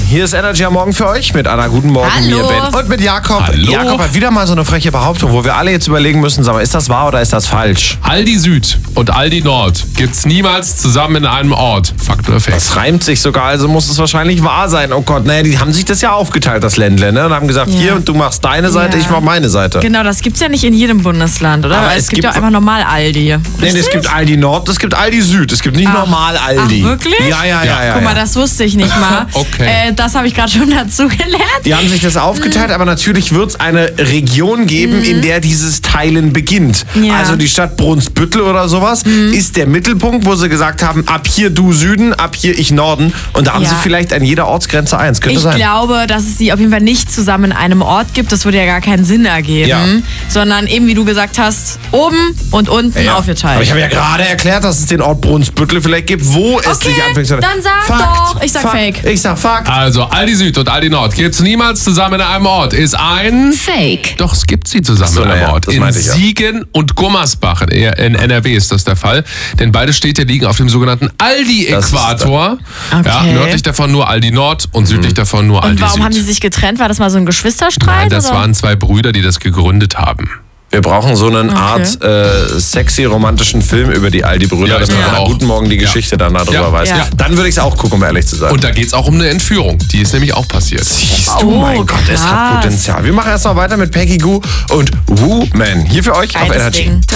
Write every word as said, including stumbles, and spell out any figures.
Hier ist Energy am Morgen für euch mit Anna. Guten Morgen, Hallo. mir Ben und mit Jakob. Hallo. Jakob hat wieder mal so eine freche Behauptung, wo wir alle jetzt überlegen müssen, sag mal, ist das wahr oder ist das falsch? Aldi Süd und Aldi Nord gibt's niemals zusammen in einem Ort. Fakt oder Fake? Das reimt sich sogar, also muss es wahrscheinlich wahr sein. Oh Gott, naja, die haben sich das ja aufgeteilt, das Ländle, ne? Und haben gesagt, Ja. hier, und du machst deine Seite, Ja. ich mach meine Seite. Genau, das gibt's ja nicht in jedem Bundesland, oder? Aber Weil es es gibt gibt- ja einfach normal Aldi. Nee, es gibt Aldi Nord, es gibt Aldi Süd, es gibt nicht Ach. normal Aldi. Ach, wirklich? Ja, ja, ja, ja. Guck mal, ja. das wusste ich nicht mal. Okay. Äh, das habe ich gerade schon dazu gelernt. Die haben sich das aufgeteilt, aber natürlich wird es eine Region geben, in der dieses Teilen beginnt. Ja. Also die Stadt Brunsbüttel oder sowas ist der Mittelpunkt, wo sie gesagt haben, ab hier du Süden, ab hier ich Norden. Und da haben Ja. sie vielleicht an jeder Ortsgrenze eins. Könnte Ich sein. glaube, dass es die auf jeden Fall nicht zusammen in einem Ort gibt. Das würde ja gar keinen Sinn ergeben. Ja. Sondern eben, wie du gesagt hast, oben und unten Ja. aufgeteilt. Aber ich habe ja gerade erklärt, dass es den Ort Brunsbüttel vielleicht gibt, wo es Okay, sich anfängt. dann sag Fakt, doch. Ich sag Fakt, Fake. Ich sag Fakt. Also Aldi Süd und Aldi Nord gibt's niemals zusammen in einem Ort. Ist ein... Fake. Doch, es gibt sie zusammen So, in einem naja, Ort. das In meinte ich ja. Siegen und Gummersbach in in N R W ist das der Fall. Denn beide Städte liegen auf dem sogenannten Aldi-Äquator. Okay. Ja, nördlich davon nur Aldi Nord und südlich davon nur Und Aldi warum Süd. haben die sich getrennt? War das mal so ein Geschwisterstreit? Nein, das oder? waren zwei Brüder, die das gegründet haben. Wir brauchen so eine Art äh, sexy romantischen Film über die Aldi-Brüder, Ja, dass ich man glaube nach auch. Guten Morgen die Ja. Geschichte dann darüber Ja. weiß. Ja. Dann würde ich es auch gucken, um ehrlich zu sein. Und da geht's auch um eine Entführung. Die ist nämlich auch passiert. Siehst du, Oh, mein Gott, es hat krass. Potenzial. Wir machen erstmal weiter mit Peggy Gou und Woo Man. Hier für euch auf Geiles Energy. Ding.